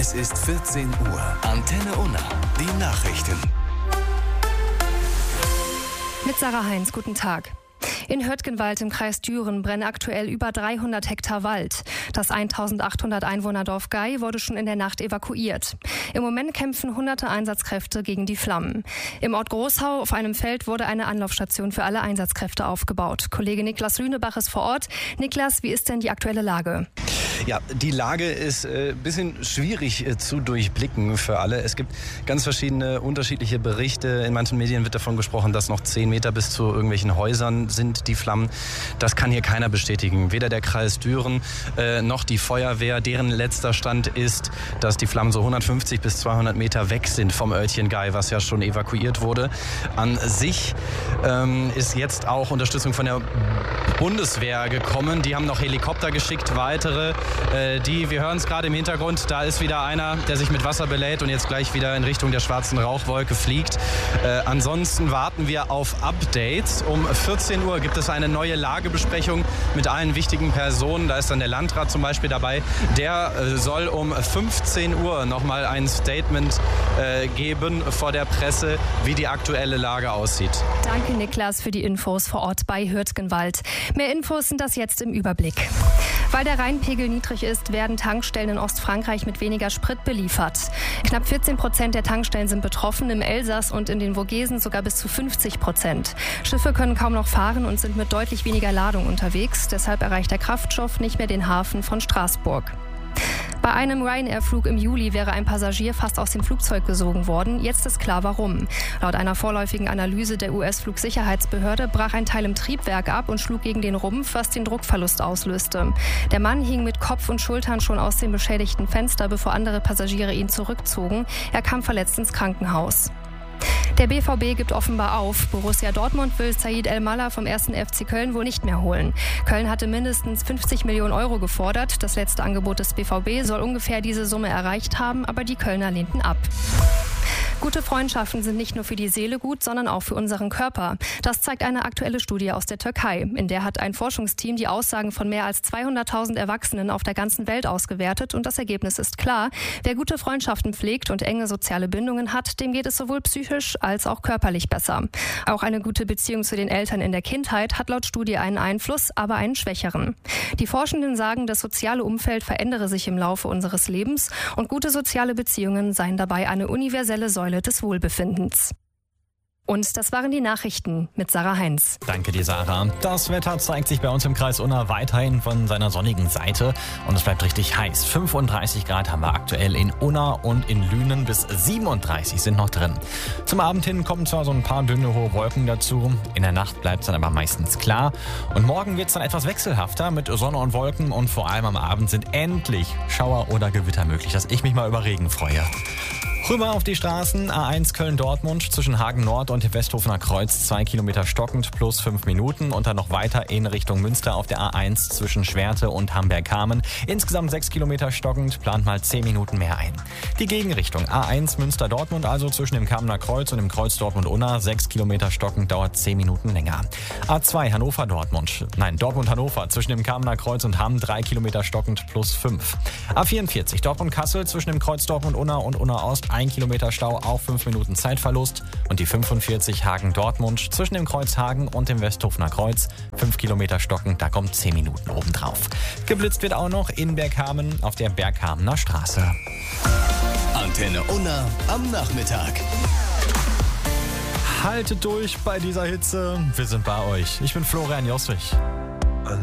Es ist 14 Uhr. Antenne Unna. Die Nachrichten. Mit Sarah Heinz, guten Tag. In Hürtgenwald im Kreis Düren brennen aktuell über 300 Hektar Wald. Das 1800 Einwohnerdorf Gei wurde schon in der Nacht evakuiert. Im Moment kämpfen hunderte Einsatzkräfte gegen die Flammen. Im Ort Großhau auf einem Feld wurde eine Anlaufstation für alle Einsatzkräfte aufgebaut. Kollege Niklas Lünebach ist vor Ort. Niklas, wie ist denn die aktuelle Lage? Ja, die Lage ist ein bisschen schwierig zu durchblicken für alle. Es gibt ganz verschiedene unterschiedliche Berichte. In manchen Medien wird davon gesprochen, dass noch 10 Meter bis zu irgendwelchen Häusern sind die Flammen. Das kann hier keiner bestätigen. Weder der Kreis Düren noch die Feuerwehr. Deren letzter Stand ist, dass die Flammen so 150 bis 200 Meter weg sind vom Örtchen Gei, was ja schon evakuiert wurde. An sich ist jetzt auch Unterstützung von der Bundeswehr gekommen. Die haben noch Helikopter geschickt, weitere. Wir hören es gerade im Hintergrund, da ist wieder einer, der sich mit Wasser belädt und jetzt gleich wieder in Richtung der schwarzen Rauchwolke fliegt. Ansonsten warten wir auf Updates. Um 14 Uhr gibt es eine neue Lagebesprechung mit allen wichtigen Personen. Da ist dann der Landrat zum Beispiel dabei. Der soll um 15 Uhr nochmal ein Statement geben vor der Presse, wie die aktuelle Lage aussieht. Danke, Niklas, für die Infos vor Ort bei Hürtgenwald. Mehr Infos sind das jetzt im Überblick. Weil der Rheinpegel niedrig ist, werden Tankstellen in Ostfrankreich mit weniger Sprit beliefert. Knapp 14% der Tankstellen sind betroffen, im Elsass und in den Vogesen sogar bis zu 50%. Schiffe können kaum noch fahren und sind mit deutlich weniger Ladung unterwegs. Deshalb erreicht der Kraftstoff nicht mehr den Hafen von Straßburg. Bei einem Ryanair-Flug im Juli wäre ein Passagier fast aus dem Flugzeug gesogen worden. Jetzt ist klar, warum. Laut einer vorläufigen Analyse der US-Flugsicherheitsbehörde brach ein Teil im Triebwerk ab und schlug gegen den Rumpf, was den Druckverlust auslöste. Der Mann hing mit Kopf und Schultern schon aus dem beschädigten Fenster, bevor andere Passagiere ihn zurückzogen. Er kam verletzt ins Krankenhaus. Der BVB gibt offenbar auf. Borussia Dortmund will Said El-Mallah vom 1. FC Köln wohl nicht mehr holen. Köln hatte mindestens 50 Millionen Euro gefordert. Das letzte Angebot des BVB soll ungefähr diese Summe erreicht haben, aber die Kölner lehnten ab. Gute Freundschaften sind nicht nur für die Seele gut, sondern auch für unseren Körper. Das zeigt eine aktuelle Studie aus der Türkei. In der hat ein Forschungsteam die Aussagen von mehr als 200.000 Erwachsenen auf der ganzen Welt ausgewertet. Und das Ergebnis ist klar. Wer gute Freundschaften pflegt und enge soziale Bindungen hat, dem geht es sowohl psychisch als auch körperlich besser. Auch eine gute Beziehung zu den Eltern in der Kindheit hat laut Studie einen Einfluss, aber einen schwächeren. Die Forschenden sagen, das soziale Umfeld verändere sich im Laufe unseres Lebens und gute soziale Beziehungen seien dabei eine universelle Säule des Wohlbefindens. Und das waren die Nachrichten mit Sarah Heinz. Danke dir, Sarah. Das Wetter zeigt sich bei uns im Kreis Unna weiterhin von seiner sonnigen Seite und es bleibt richtig heiß. 35 Grad haben wir aktuell in Unna und in Lünen, bis 37 sind noch drin. Zum Abend hin kommen zwar so ein paar dünne hohe Wolken dazu, in der Nacht bleibt es dann aber meistens klar und morgen wird es dann etwas wechselhafter mit Sonne und Wolken und vor allem am Abend sind endlich Schauer oder Gewitter möglich, dass ich mich mal über Regen freue. Rüber auf die Straßen, A1 Köln-Dortmund zwischen Hagen Nord und Westhofener Kreuz 2 Kilometer stockend plus 5 Minuten und dann noch weiter in Richtung Münster auf der A1 zwischen Schwerte und Hamberg-Kamen. Insgesamt 6 Kilometer stockend, plant mal 10 Minuten mehr ein. Die Gegenrichtung A1 Münster-Dortmund, also zwischen dem Kamener Kreuz und dem Kreuz Dortmund-Unna, 6 Kilometer stockend, dauert 10 Minuten länger. A2 Dortmund-Hannover zwischen dem Kamener Kreuz und Hamm 3 Kilometer stockend plus 5. A44 Dortmund-Kassel zwischen dem Kreuz Dortmund-Unna und Unna-Ost 1 Kilometer Stau, auch 5 Minuten Zeitverlust. Und die 45 Hagen-Dortmund zwischen dem Kreuz Hagen und dem Westhofener Kreuz 5 Kilometer stocken, da kommt 10 Minuten obendrauf. Geblitzt wird auch noch in Bergkamen auf der Berghamener Straße. Antenne Unna am Nachmittag. Haltet durch bei dieser Hitze. Wir sind bei euch. Ich bin Florian Jostrich.